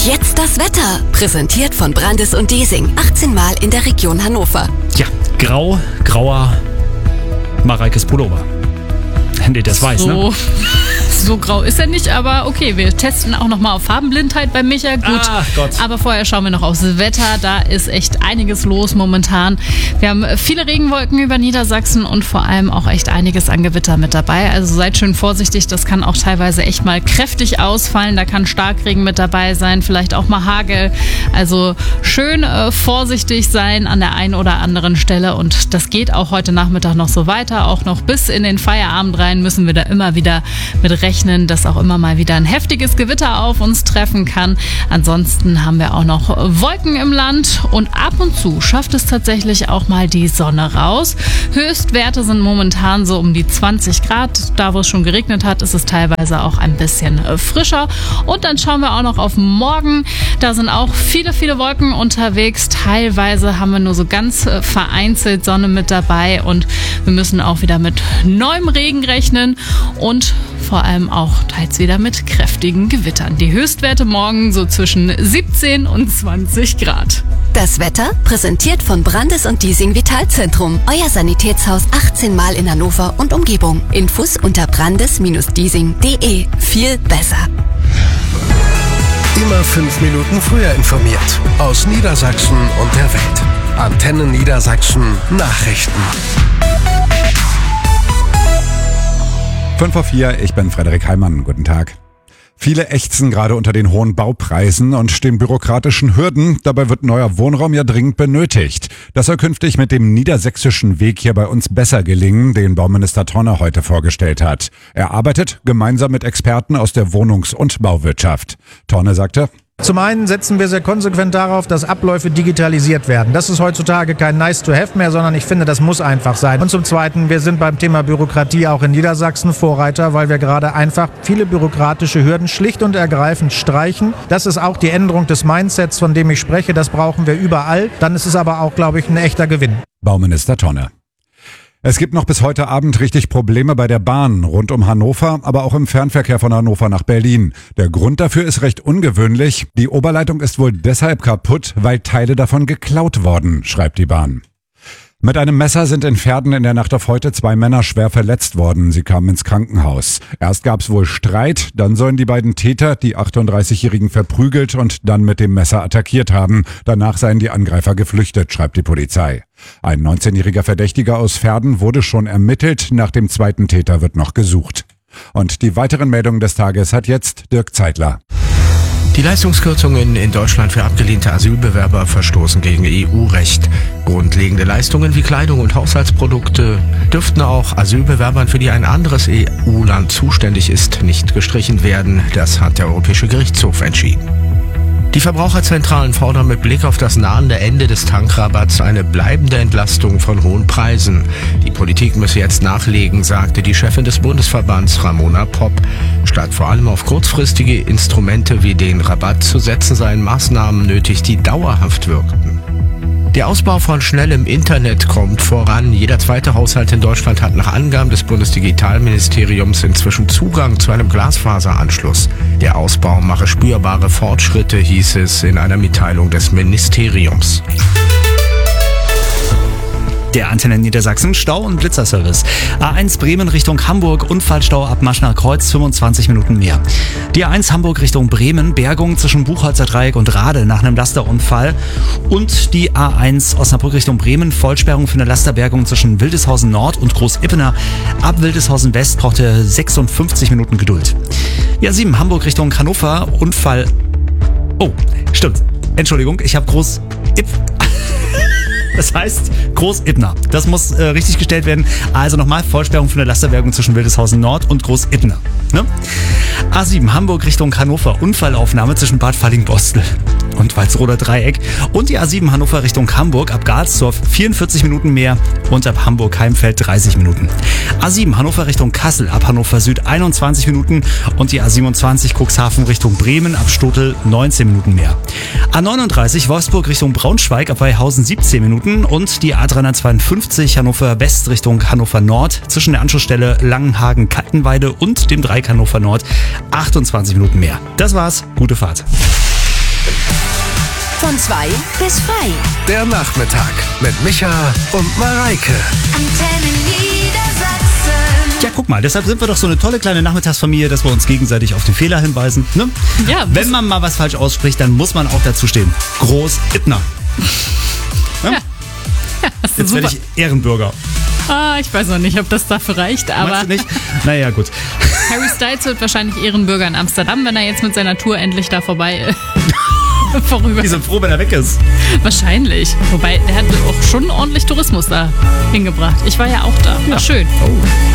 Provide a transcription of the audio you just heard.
Und jetzt das Wetter, präsentiert von Brandis und Diesing, 18 Mal in der Region Hannover. Ja, grauer Mareikes Pullover. Nee, das weiß, ne? So grau ist er nicht, aber okay, wir testen auch nochmal auf Farbenblindheit bei Micha. Gut, Ach Gott. Aber vorher schauen wir noch aufs Wetter. Da ist echt einiges los momentan. Wir haben viele Regenwolken über Niedersachsen und vor allem auch echt einiges an Gewitter mit dabei. Also seid schön vorsichtig, das kann auch teilweise echt mal kräftig ausfallen. Da kann Starkregen mit dabei sein, vielleicht auch mal Hagel. Also schön vorsichtig sein an der einen oder anderen Stelle und das geht auch heute Nachmittag noch so weiter. Auch noch bis in den Feierabend rein müssen wir da immer wieder mit rechnen, dass auch immer mal wieder ein heftiges Gewitter auf uns treffen kann. Ansonsten haben wir auch noch Wolken im Land und ab und zu schafft es tatsächlich auch mal die Sonne raus. Höchstwerte sind momentan so um die 20 Grad. Da, wo es schon geregnet hat, ist es teilweise auch ein bisschen frischer. Und dann schauen wir auch noch auf morgen. Da sind auch viele Wolken unterwegs. Teilweise haben wir nur so ganz vereinzelt Sonne mit dabei und wir müssen auch wieder mit neuem Regen rechnen und vor allem auch teils wieder mit kräftigen Gewittern. Die Höchstwerte morgen so zwischen 17 und 20 Grad. Das Wetter, präsentiert von Brandis und Diesing Vitalzentrum. Euer Sanitätshaus 18 Mal in Hannover und Umgebung. Infos unter brandis-diesing.de. Viel besser. Immer 5 Minuten früher informiert. Aus Niedersachsen und der Welt. Antenne Niedersachsen Nachrichten. 5:04, ich bin Frederik Heimann. Guten Tag. Viele ächzen gerade unter den hohen Baupreisen und den bürokratischen Hürden. Dabei wird neuer Wohnraum ja dringend benötigt. Das soll künftig mit dem niedersächsischen Weg hier bei uns besser gelingen, den Bauminister Tonne heute vorgestellt hat. Er arbeitet gemeinsam mit Experten aus der Wohnungs- und Bauwirtschaft. Tonne sagte: Zum einen setzen wir sehr konsequent darauf, dass Abläufe digitalisiert werden. Das ist heutzutage kein Nice-to-have mehr, sondern ich finde, das muss einfach sein. Und zum Zweiten, wir sind beim Thema Bürokratie auch in Niedersachsen Vorreiter, weil wir gerade einfach viele bürokratische Hürden schlicht und ergreifend streichen. Das ist auch die Änderung des Mindsets, von dem ich spreche. Das brauchen wir überall. Dann ist es aber auch, glaube ich, ein echter Gewinn. Bauminister Tonne. Es gibt noch bis heute Abend richtig Probleme bei der Bahn rund um Hannover, aber auch im Fernverkehr von Hannover nach Berlin. Der Grund dafür ist recht ungewöhnlich. Die Oberleitung ist wohl deshalb kaputt, weil Teile davon geklaut worden, schreibt die Bahn. Mit einem Messer sind in Verden in der Nacht auf heute 2 Männer schwer verletzt worden. Sie kamen ins Krankenhaus. Erst gab's wohl Streit, dann sollen die beiden Täter die 38-Jährigen verprügelt und dann mit dem Messer attackiert haben. Danach seien die Angreifer geflüchtet, schreibt die Polizei. Ein 19-jähriger Verdächtiger aus Verden wurde schon ermittelt. Nach dem zweiten Täter wird noch gesucht. Und die weiteren Meldungen des Tages hat jetzt Dirk Zeitler. Die Leistungskürzungen in Deutschland für abgelehnte Asylbewerber verstoßen gegen EU-Recht. Grundlegende Leistungen wie Kleidung und Haushaltsprodukte dürften auch Asylbewerbern, für die ein anderes EU-Land zuständig ist, nicht gestrichen werden. Das hat der Europäische Gerichtshof entschieden. Die Verbraucherzentralen fordern mit Blick auf das nahende Ende des Tankrabatts eine bleibende Entlastung von hohen Preisen. Die Politik müsse jetzt nachlegen, sagte die Chefin des Bundesverbands Ramona Popp. Statt vor allem auf kurzfristige Instrumente wie den Rabatt zu setzen, seien Maßnahmen nötig, die dauerhaft wirkten. Der Ausbau von schnellem Internet kommt voran. Jeder zweite Haushalt in Deutschland hat nach Angaben des Bundesdigitalministeriums inzwischen Zugang zu einem Glasfaseranschluss. Der Ausbau mache spürbare Fortschritte, hieß es in einer Mitteilung des Ministeriums. Der Antenne Niedersachsen Stau- und Blitzerservice. A1 Bremen Richtung Hamburg, Unfallstau ab Maschner Kreuz, 25 Minuten mehr. Die A1 Hamburg Richtung Bremen, Bergung zwischen Buchholzer Dreieck und Rade nach einem Lasterunfall. Und die A1 Osnabrück Richtung Bremen, Vollsperrung für eine Lasterbergung zwischen Wildeshausen Nord und Groß-Ippener. Ab Wildeshausen West braucht er 56 Minuten Geduld. Die A7 Hamburg Richtung Hannover, Unfall... Oh, stimmt. Entschuldigung, ich habe Das heißt Groß-Ippener. Das muss richtig gestellt werden. Also nochmal, Vollsperrung für eine Lasterbergung zwischen Wildeshausen Nord und Groß-Ippener. Ne? A7 Hamburg Richtung Hannover. Unfallaufnahme zwischen Bad Fallingbostel und Walsroder Dreieck. Und die A7 Hannover Richtung Hamburg ab Galsdorf 44 Minuten mehr und ab Hamburg-Heimfeld 30 Minuten. A7 Hannover Richtung Kassel ab Hannover Süd 21 Minuten und die A27 Cuxhaven Richtung Bremen ab Stotel 19 Minuten mehr. A39 Wolfsburg Richtung Braunschweig ab Weihausen 17 Minuten und die A352 Hannover West Richtung Hannover Nord zwischen der Anschlussstelle Langenhagen-Kaltenweide und dem Dreieck Hannover Nord 28 Minuten mehr. Das war's. Gute Fahrt. Von 2 bis frei. Der Nachmittag mit Micha und Mareike. Antenne Niedersachsen. Ja, guck mal, deshalb sind wir doch so eine tolle kleine Nachmittagsfamilie, dass wir uns gegenseitig auf den Fehler hinweisen. Ne? Ja, wenn man mal was falsch ausspricht, dann muss man auch dazu stehen. Groß-Ittner. Ne? das ist Jetzt werde super. ich Ehrenbürger. Ich weiß noch nicht, ob das dafür reicht, aber Meinst du nicht? Naja, gut. Harry Styles wird wahrscheinlich Ehrenbürger in Amsterdam, wenn er jetzt mit seiner Tour endlich da vorüber. Die sind froh, wenn er weg ist. Wahrscheinlich. Wobei, der hat auch schon ordentlich Tourismus da hingebracht. Ich war ja auch da. War schön.